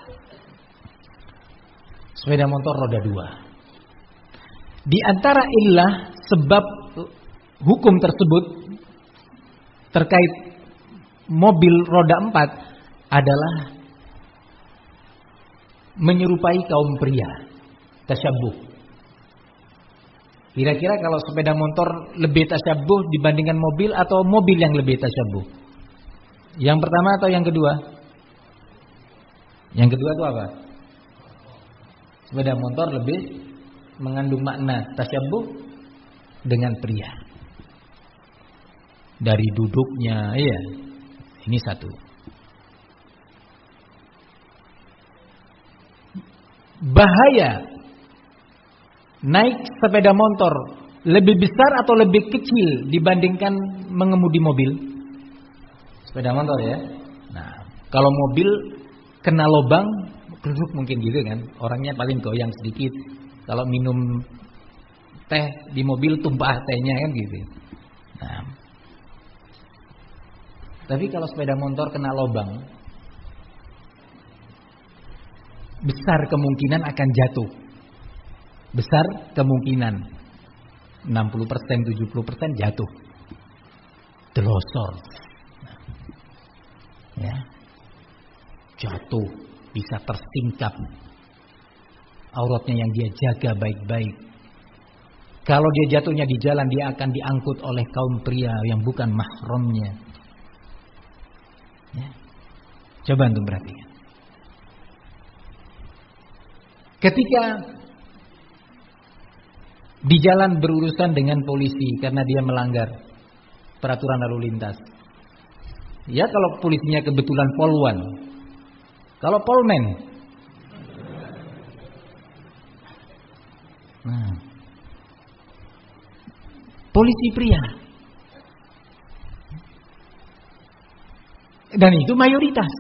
Sepeda motor roda dua. Di antara illah sebab hukum tersebut terkait mobil roda empat adalah menyerupai kaum pria, tasyabbuh. Kira-kira kalau sepeda motor lebih tasyabbuh dibandingkan mobil, atau mobil yang lebih tasyabbuh? Yang pertama atau yang kedua? Yang kedua itu apa? Sepeda motor lebih mengandung makna tasyabbuh dengan pria. Dari duduknya, iya. Ini satu. Bahaya naik sepeda motor lebih besar atau lebih kecil dibandingkan mengemudi mobil? Sepeda motor ya. Nah, kalau mobil kena lubang, keruk mungkin gitu kan. Orangnya paling goyang sedikit. Kalau minum teh di mobil tumpah tehnya kan gitu. Nah, tapi kalau sepeda motor kena lubang, besar kemungkinan akan jatuh. Besar kemungkinan enam puluh persen, tujuh puluh persen jatuh. Delosor. Ya. Jatuh, bisa tersingkap. Auratnya yang dia jaga baik-baik. Kalau dia jatuhnya di jalan, dia akan diangkut oleh kaum pria yang bukan mahramnya. Ya. Coba antum perhatikan. Ketika di jalan berurusan dengan polisi karena dia melanggar peraturan lalu lintas. Ya, kalau polisinya kebetulan polwan. Kalau polmen. Nah, polisi pria. Dan itu mayoritas.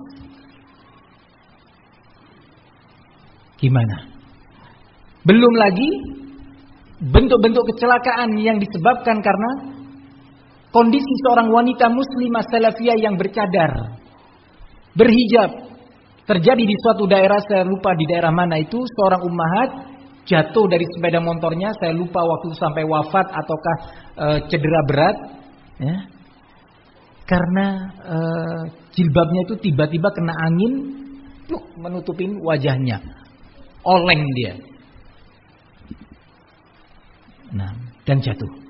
Gimana? Belum lagi bentuk-bentuk kecelakaan yang disebabkan karena kondisi seorang wanita muslimah salafiyah yang bercadar, berhijab. Terjadi di suatu daerah, saya lupa di daerah mana itu, seorang ummahat jatuh dari sepeda motornya, saya lupa waktu itu sampai wafat ataukah e, cedera berat, ya. Karena e, jilbabnya itu tiba-tiba kena angin, pluk, menutupin wajahnya, oleng dia. Nah, dan jatuh.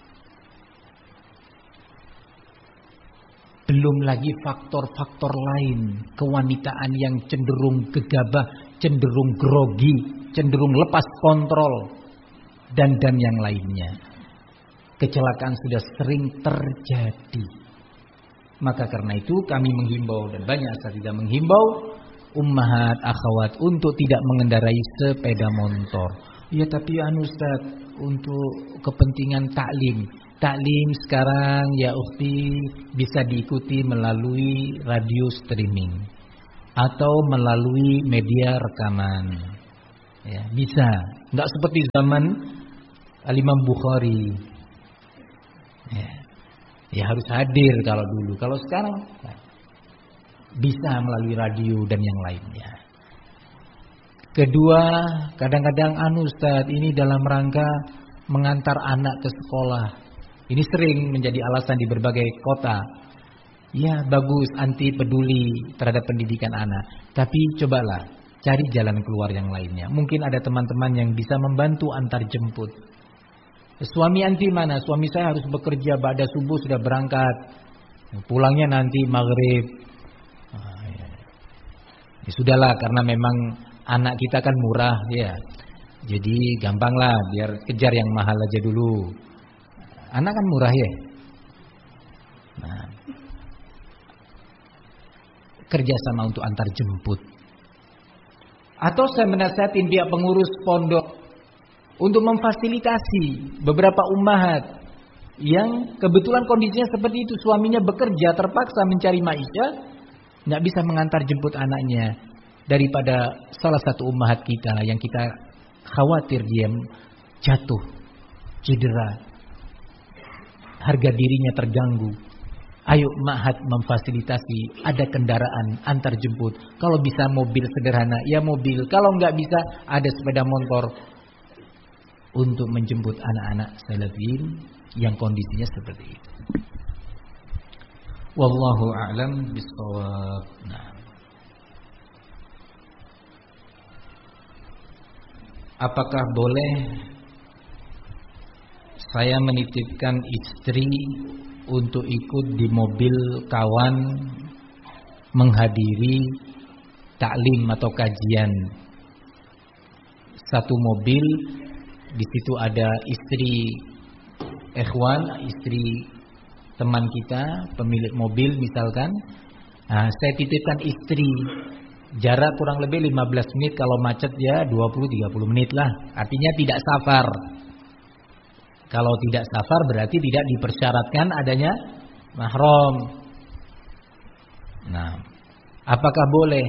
Belum lagi faktor-faktor lain, kewanitaan yang cenderung gegabah, cenderung grogi, cenderung lepas kontrol, dan dan yang lainnya. Kecelakaan sudah sering terjadi. Maka karena itu kami menghimbau, dan banyak asatidzah menghimbau ummahat, akhwat untuk tidak mengendarai sepeda motor. Ya tapi anu Ustaz, untuk kepentingan taklim. Taklim sekarang ya ukhti bisa diikuti melalui radio streaming atau melalui media rekaman. Ya, bisa. Enggak seperti zaman Al-Imam Bukhari. Ya. Ya harus hadir kalau dulu. Kalau sekarang ya, bisa melalui radio dan yang lainnya. Kedua, kadang-kadang anu Ustaz, ini dalam rangka mengantar anak ke sekolah. Ini sering menjadi alasan di berbagai kota. Ya bagus, anti peduli terhadap pendidikan anak. Tapi cobalah cari jalan keluar yang lainnya. Mungkin ada teman-teman yang bisa membantu antar jemput. Suami anti mana? Suami saya harus bekerja, ba'da subuh sudah berangkat. Pulangnya nanti maghrib. Ah, ya. Ya sudahlah, karena memang anak kita kan murah ya. Jadi gampanglah, biar kejar yang mahal aja dulu. Anak kan murah ya. Nah, kerjasama untuk antar jemput. Atau saya menasihatin pihak pengurus pondok untuk memfasilitasi beberapa ummahat yang kebetulan kondisinya seperti itu, suaminya bekerja terpaksa mencari maisha, nggak bisa mengantar jemput anaknya. Daripada salah satu ummahat kita yang kita khawatir dia jatuh, cedera, harga dirinya terganggu. Ayo ma'had memfasilitasi, ada kendaraan antar jemput. Kalau bisa mobil sederhana, ya mobil. Kalau nggak bisa, ada sepeda motor untuk menjemput anak-anak salafin yang kondisinya seperti itu. Wallahu a'lam bishawab. Nah, apakah boleh saya menitipkan istri untuk ikut di mobil kawan menghadiri taklim atau kajian? Satu mobil, di situ ada istri ikhwan, istri teman kita, pemilik mobil misalkan. Nah, saya titipkan istri. Jarak kurang lebih lima belas menit, kalau macet ya dua puluh sampai tiga puluh menit lah. Artinya tidak safar. Kalau tidak safar berarti tidak dipersyaratkan adanya mahram. Nah, apakah boleh?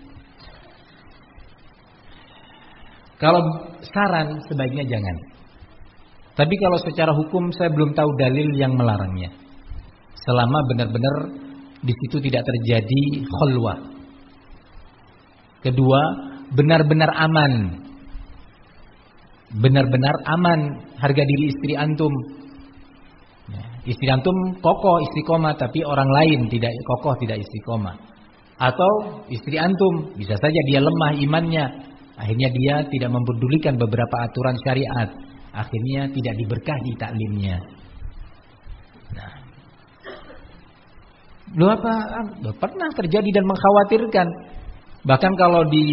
Kalau saran sebaiknya jangan. Tapi kalau secara hukum saya belum tahu dalil yang melarangnya. Selama benar-benar di situ tidak terjadi khulwah. Kedua, benar-benar aman. Benar-benar aman harga diri istri antum. Ya, istri antum kokoh istiqomah, tapi orang lain tidak kokoh, tidak istiqomah. Atau istri antum bisa saja dia lemah imannya, akhirnya dia tidak mempedulikan beberapa aturan syariat, akhirnya tidak diberkahi taklimnya. Nah, lu apa? Pernah terjadi dan mengkhawatirkan. Bahkan kalau di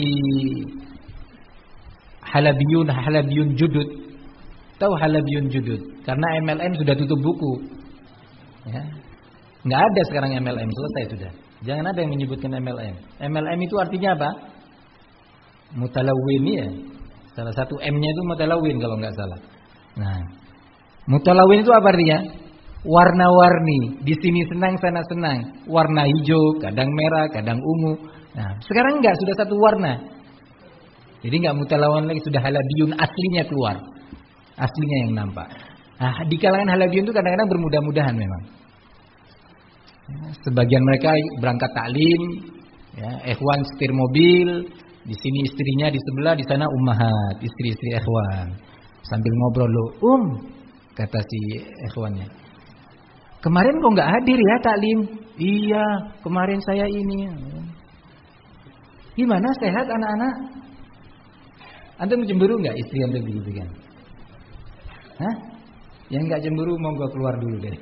Halabiyun, Halabiyun Judud, tahu Halabiyun Judud? Karena M L M sudah tutup buku, ya. Nggak ada sekarang M L M, selesai sudah. Jangan ada yang menyebutkan M L M. M L M itu artinya apa? Mutalawin ya. Salah satu M-nya itu mutalawin kalau nggak salah. Nah, mutalawin itu apa artinya? Warna-warni. Di sini senang, sana senang. Warna hijau, kadang merah, kadang ungu. Nah, sekarang enggak, sudah satu warna. Jadi enggak mutalawan lagi, sudah halabiyun aslinya keluar. Aslinya yang nampak. Nah, di kalangan halabiyun itu kadang-kadang bermudah-mudahan memang. Ya, sebagian mereka berangkat taklim, ya, ikhwan setir mobil, di sini istrinya di sebelah, di sana ummahat, istri-istri ikhwan. Sambil ngobrol lo, "Um," kata si ikhwannya. "Kemarin kok enggak hadir ya taklim?" "Iya, kemarin saya ini." Gimana, sehat anak-anak? Antum cemburu enggak istri antum begitu kan? Hah? Yang enggak cemburu monggo keluar dulu deh.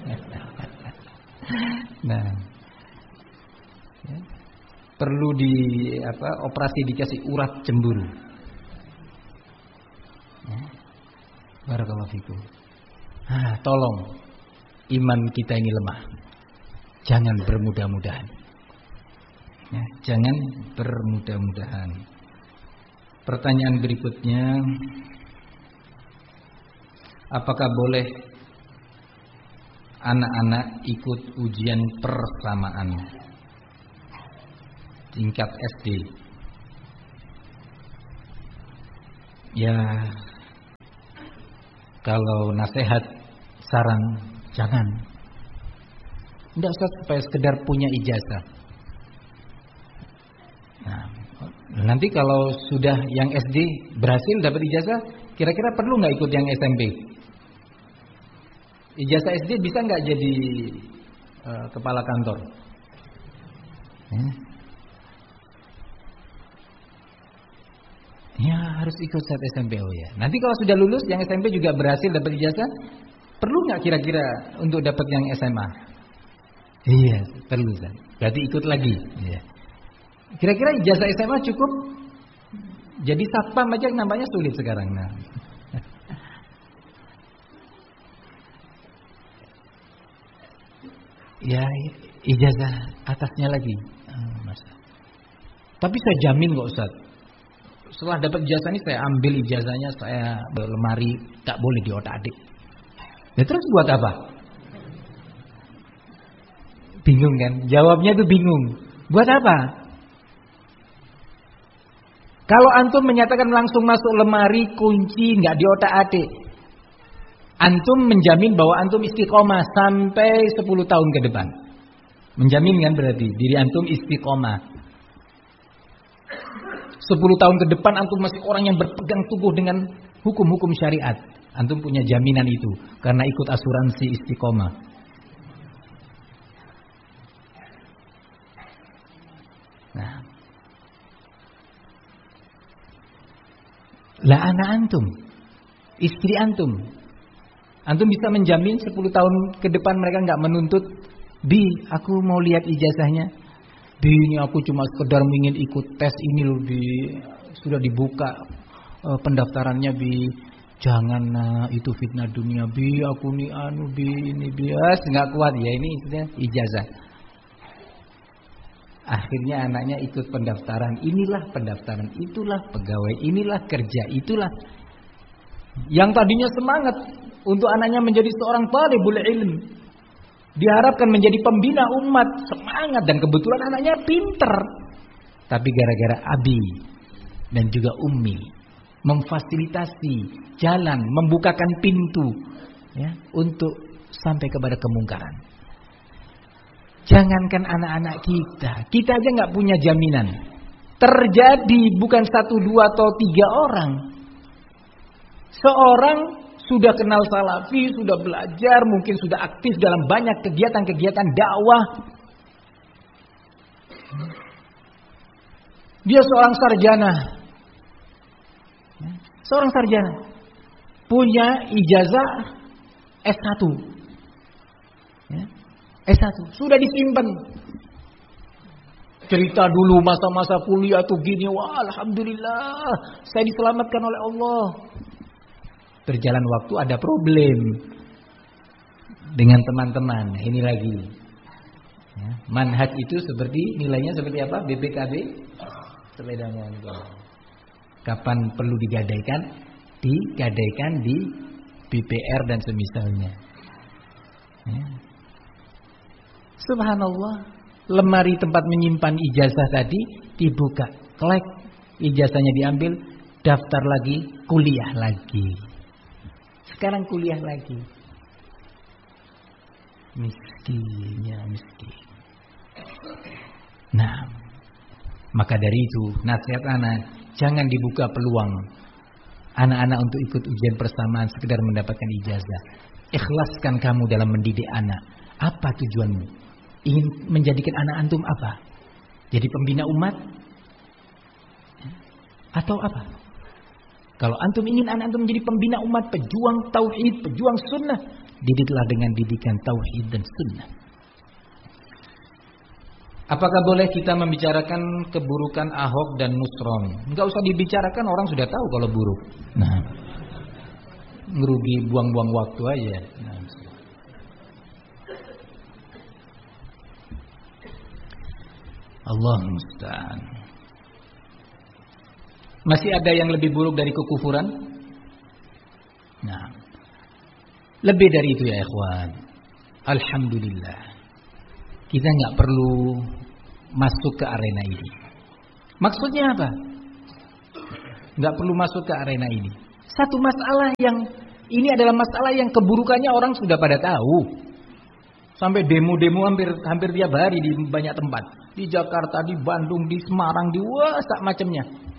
Nah, ya, perlu di apa? Operasi dikasih urat cemburu. Ya. Barakallahu fikum. Ah, tolong, iman kita ini lemah. Jangan bermudah-mudahan. Ya, jangan bermudah-mudahan. Pertanyaan berikutnya, apakah boleh anak-anak ikut ujian persamaan tingkat S D? Ya, kalau nasihat, saran, jangan. Tidak usah supaya sekedar punya ijazah. Nah, nanti kalau sudah yang S D berhasil dapat ijazah, kira-kira perlu nggak ikut yang S M P? Ijazah S D bisa nggak jadi uh, kepala kantor? Ya. Ya harus ikut saat S M P. Oh ya. Nanti kalau sudah lulus yang S M P juga berhasil dapat ijazah, perlu nggak kira-kira untuk dapat yang S M A? Iya, perlu kan. Berarti ikut lagi. Iya. Kira-kira ijazah S M A cukup? Jadi satpam aja nampaknya sulit sekarang. Nah. Ya, ijazah atasnya lagi. Oh, masa. Tapi saya jamin kok Ustaz. Setelah dapat ijazah ini saya ambil ijazahnya, saya lemari, tak boleh diotak-atik. Ya terus buat apa? Bingung kan? Jawabnya tuh bingung. Buat apa? Kalau antum menyatakan langsung masuk lemari, kunci, nggak diotak-atik, antum menjamin bahwa antum istiqomah sampai sepuluh tahun ke depan. Menjamin kan berarti diri antum istiqomah. sepuluh tahun ke depan antum masih orang yang berpegang teguh dengan hukum-hukum syariat. Antum punya jaminan itu karena ikut asuransi istiqomah. Nah. Lah anak antum, istri antum, antum bisa menjamin sepuluh tahun ke depan mereka nggak menuntut, "Bi, aku mau lihat ijazahnya. Bi, ini aku cuma sekedar ingin ikut tes ini loh, Bi. Sudah dibuka uh, pendaftarannya, Bi. Jangan nah, itu fitnah dunia, Bi. Aku nih anu, Bi, ini bias nggak kuat ya ini ijazah." Akhirnya anaknya ikut pendaftaran. Inilah pendaftaran, itulah pegawai, inilah kerja, itulah. Yang tadinya semangat untuk anaknya menjadi seorang talibul ilm, diharapkan menjadi pembina umat, semangat, dan kebetulan anaknya pinter. Tapi gara-gara abi dan juga ummi memfasilitasi jalan, membukakan pintu ya, untuk sampai kepada kemungkaran. Jangankan anak-anak kita, kita aja nggak punya jaminan. Terjadi bukan satu, dua atau tiga orang. Seorang sudah kenal salafi, sudah belajar, mungkin sudah aktif dalam banyak kegiatan-kegiatan dakwah. Dia seorang sarjana. Seorang sarjana. Punya ijazah S satu. Ya. S satu. Sudah disimpan. Cerita dulu masa-masa kuliah tuh gini. Wah, alhamdulillah. Saya diselamatkan oleh Allah. Berjalan waktu ada problem dengan teman-teman. Ini lagi ya, manhaj itu seperti nilainya seperti apa? B P K B sepeda motor. Kapan perlu digadaikan? Digadaikan di B P R dan semisalnya ya. Subhanallah, lemari tempat menyimpan ijazah tadi dibuka, klek, ijazahnya diambil, daftar lagi, kuliah lagi. Sekarang kuliah lagi. Miskinnya miskin. Nah, maka dari itu nasihat anak, jangan dibuka peluang anak-anak untuk ikut ujian persamaan sekedar mendapatkan ijazah. Ikhlaskan kamu dalam mendidik anak. Apa tujuanmu? Ingin menjadikan anak antum apa? Jadi pembina umat? Atau apa? Kalau antum ingin anak antum menjadi pembina umat, pejuang tauhid, pejuang sunnah, didiklah dengan didikan tauhid dan sunnah. Apakah boleh kita membicarakan keburukan Ahok dan Nusron? Enggak usah dibicarakan, orang sudah tahu kalau buruk. Nah, ngerugi buang-buang waktu aja. Nah, Allah musta'an. Masih ada yang lebih buruk dari kekufuran? Nah, Lebih dari itu ya ikhwan. Alhamdulillah. Kita nggak perlu masuk ke arena ini. Maksudnya apa? Nggak perlu masuk ke arena ini. Satu masalah yang ini adalah masalah yang keburukannya orang sudah pada tahu. Sampai demo-demo hampir hampir tiap hari di banyak tempat. Di Jakarta, di Bandung, di Semarang, di wah sak macamnya.